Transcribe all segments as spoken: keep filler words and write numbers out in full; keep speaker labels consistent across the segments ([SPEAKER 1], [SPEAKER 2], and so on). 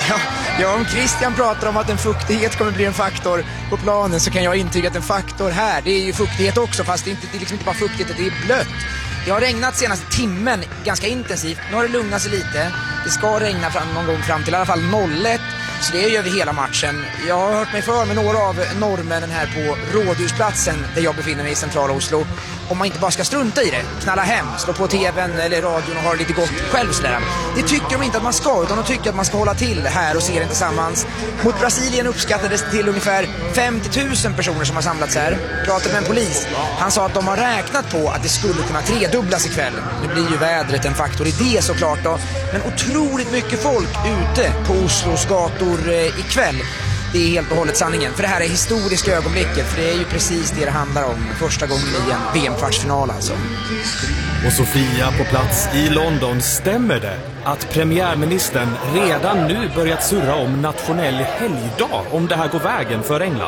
[SPEAKER 1] Ja, ja, om Christian pratar om att en fuktighet kommer bli en faktor på planen så kan jag intyga att en faktor här, det är ju fuktighet också, fast det är, inte, det är liksom inte bara fuktighet, det är blött. Det har regnat senaste timmen ganska intensivt. Nu har det lugnat sig lite. Det ska regna fram, någon gång fram till i alla fall noll ett. Så det gör vi hela matchen. Jag har hört mig för med några av norrmännen här på Rådhusplatsen där jag befinner mig i centrala Oslo. Om man inte bara ska strunta i det, knalla hem, slå på tvn eller radion och ha det lite gott själv sådär. Det tycker de inte att man ska, utan de tycker att man ska hålla till här och se det tillsammans. Mot Brasilien uppskattades det till ungefär femtio tusen personer som har samlats här. Pratade med en polis. Han sa att de har räknat på att det skulle kunna tredubblas ikväll. Nu blir ju vädret en faktor i det såklart då. Men otroligt mycket folk ute på Oslos gator eh, ikväll. Det är helt och hållet sanningen. För det här är historiska ögonblicket. För det är ju precis det det handlar om. Första gången i en V M-kvartsfinal alltså.
[SPEAKER 2] Och Sofia på plats i London, stämmer det att premiärministern redan nu börjat surra om nationell helgdag om det här går vägen för England?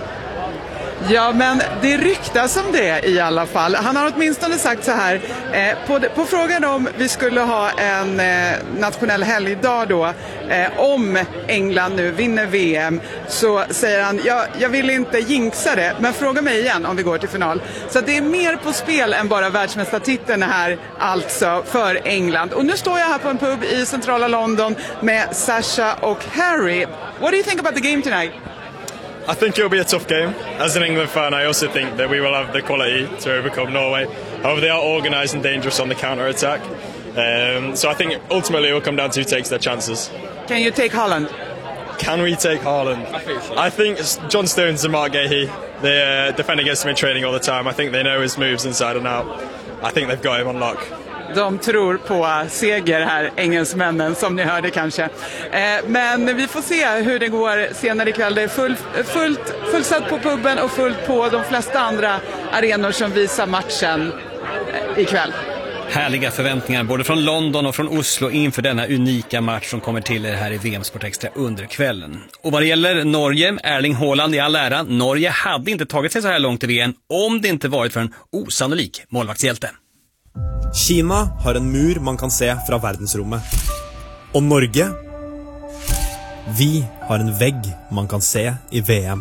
[SPEAKER 3] Ja, men det ryktas om det i alla fall. Han har åtminstone sagt så här, eh, på, på frågan om vi skulle ha en eh, nationell helgdag då, eh, om England nu vinner V M, så säger han, ja, jag vill inte jinxa det, men fråga mig igen om vi går till final. Så det är mer på spel än bara världsmästartiteln här, alltså för England. Och nu står jag här på en pub i centrala London med Sasha och Harry. What do you think about the game tonight?
[SPEAKER 4] I think it'll be a tough game. As an England fan, I also think that we will have the quality to overcome Norway. However, they are organised and dangerous on the counter-attack. Um, so I think ultimately it will come down to who takes their chances.
[SPEAKER 3] Can you take Holland?
[SPEAKER 4] Can we take Haaland? I think so. I think John Stones and Mark Gahey, they uh, defend against him in training all the time. I think they know his moves inside and out. I think they've got him on lock.
[SPEAKER 3] De tror på seger här, engelsmännen, som ni hörde kanske. Eh, men vi får se hur det går senare ikväll. Det är full, fullt, fullsatt på puben och fullt på de flesta andra arenor som visar matchen eh, ikväll.
[SPEAKER 5] Härliga förväntningar både från London och från Oslo inför denna unika match som kommer till er här i V M Sport Extra under kvällen. Och vad det gäller Norge, Erling Haaland i all ära, Norge hade inte tagit sig så här långt i V M om det inte varit för en osannolik målvaktshjälte.
[SPEAKER 6] Kina har en mur man kan se fra verdensrommet. Og Norge, vi har en vägg man kan se i V M.